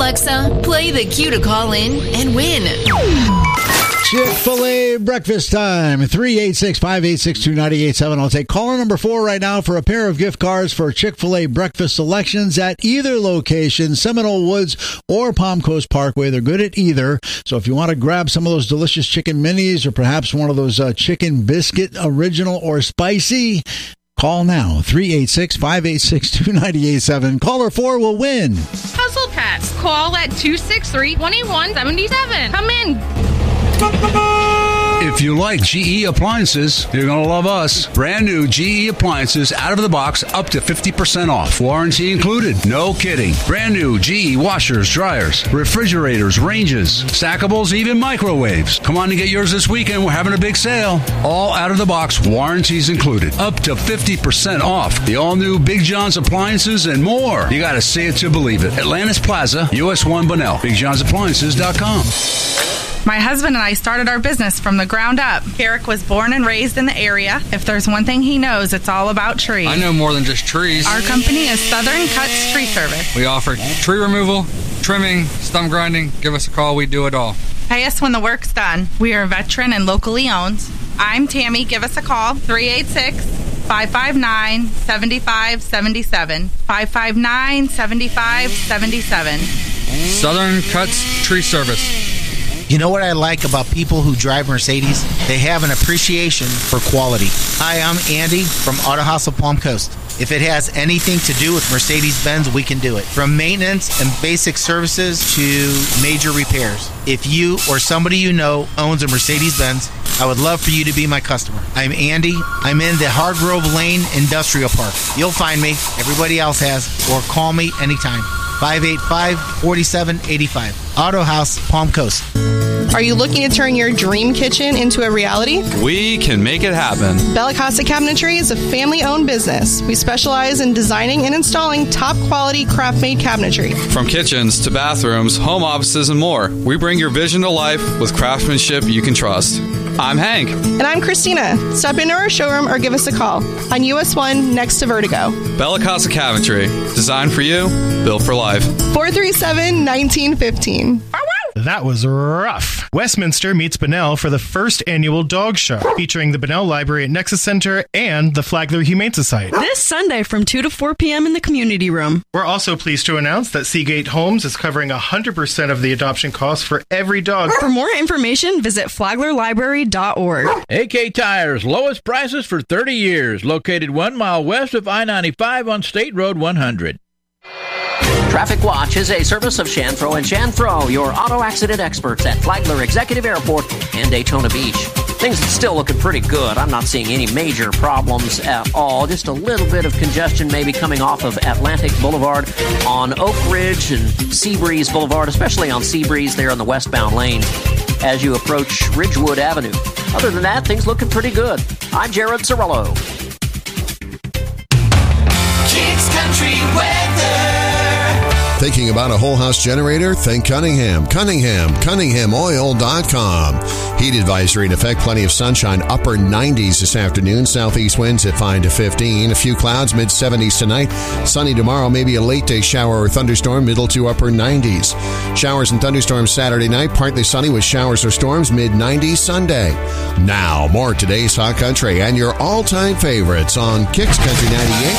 Alexa, play the cue to call in and win. Chick-fil-A breakfast time, 386-586-2987. I'll take caller number 4 right now for a pair of gift cards for Chick-fil-A breakfast selections at either location, Seminole Woods or Palm Coast Parkway. They're good at either. So if you want to grab some of those delicious chicken minis or perhaps one of those chicken biscuit original or spicy, call now, 386-586-2987. Caller 4 will win Puzzle Pets. Call at 263-2177. Come in. If you like GE appliances, you're going to love us. Brand new GE appliances out of the box, up to 50% off. Warranty included. No kidding. Brand new GE washers, dryers, refrigerators, ranges, stackables, even microwaves. Come on and get yours this weekend. We're having a big sale. All out of the box, warranties included. Up to 50% off. The all new Big John's appliances and more. You got to see it to believe it. Atlantis Plaza, US 1 Bunnell. BigJohnsAppliances.com. My husband and I started our business from the ground up. Eric was born and raised in the area. If there's one thing he knows, it's all about trees. I know more than just trees. Our company is Southern Cuts Tree Service. We offer tree removal, trimming, stump grinding. Give us a call. We do it all. Pay us when the work's done. We are veteran and locally owned. I'm Tammy. Give us a call, 386-559-7577. 559-7577. Southern Cuts Tree Service. You know what I like about people who drive Mercedes? They have an appreciation for quality. Hi, I'm Andy from Auto House of Palm Coast. If it has anything to do with Mercedes-Benz, we can do it. From maintenance and basic services to major repairs. If you or somebody you know owns a Mercedes-Benz, I would love for you to be my customer. I'm Andy. I'm in the Hargrove Lane Industrial Park. You'll find me. Everybody else has. Or call me anytime. 585-4785. Auto House, Palm Coast. Are you looking to turn your dream kitchen into a reality? We can make it happen. Bella Casa Cabinetry is a family-owned business. We specialize in designing and installing top-quality craft-made cabinetry. From kitchens to bathrooms, home offices, and more, we bring your vision to life with craftsmanship you can trust. I'm Hank. And I'm Christina. Stop into our showroom or give us a call on US 1 next to Vertigo. Bella Casa Cabinetry. Designed for you, built for life. 437-1915. That was rough. Westminster meets Bunnell for the first annual dog show, featuring the Bunnell Library at Nexus Center and the Flagler Humane Society. This Sunday from 2 to 4 p.m. in the community room. We're also pleased to announce that Seagate Homes is covering 100% of the adoption costs for every dog. For more information, visit flaglerlibrary.org. AK Tires, lowest prices for 30 years. Located 1 mile west of I-95 on State Road 100. Traffic Watch is a service of Shanfro and Shanfro, your auto accident experts at Flagler Executive Airport and Daytona Beach. Things are still looking pretty good. I'm not seeing any major problems at all. Just a little bit of congestion maybe coming off of Atlantic Boulevard on Oak Ridge and Seabreeze Boulevard, especially on Seabreeze there on the westbound lane as you approach Ridgewood Avenue. Other than that, things looking pretty good. I'm Jared Cirillo. Kicks Country Weather. Thinking about a whole house generator? Think Cunningham. CunninghamOil.com. Heat advisory in effect. Plenty of sunshine. Upper 90s this afternoon. Southeast winds at 5 to 15. A few clouds. Mid 70s tonight. Sunny tomorrow. Maybe a late day shower or thunderstorm. Middle to upper 90s. Showers and thunderstorms Saturday night. Partly sunny with showers or storms. Mid 90s Sunday. Now more today's Hot Country and your all-time favorites on Kicks Country 98.